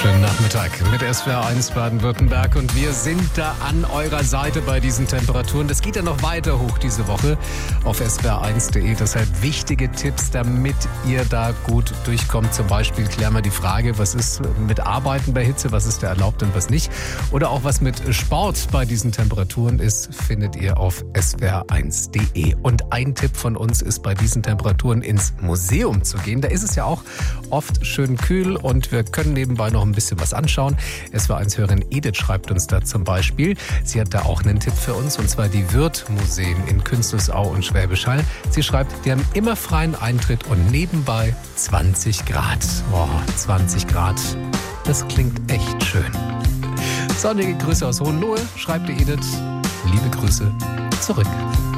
Schönen Nachmittag mit SWR1 Baden-Württemberg und wir sind da an eurer Seite bei diesen Temperaturen. Das geht ja noch weiter hoch diese Woche auf swr1.de. Deshalb wichtige Tipps, damit ihr da gut durchkommt. Zum Beispiel klären wir die Frage, was ist mit Arbeiten bei Hitze, was ist da erlaubt und was nicht. Oder auch was mit Sport bei diesen Temperaturen ist, findet ihr auf swr1.de. Und ein Tipp von uns ist, bei diesen Temperaturen ins Museum zu gehen. Da ist es ja auch oft schön kühl und wir können nebenbei noch ein bisschen was anschauen. SWR1-Hörerin Edith schreibt uns da zum Beispiel. Sie hat da auch einen Tipp für uns, und zwar die Wirth-Museen in Künzelsau und Schwäbisch Hall. Sie schreibt, die haben immer freien Eintritt und nebenbei 20 Grad. Boah, 20 Grad. Das klingt echt schön. Sonnige Grüße aus Hohenlohe, schreibt die Edith. Liebe Grüße zurück.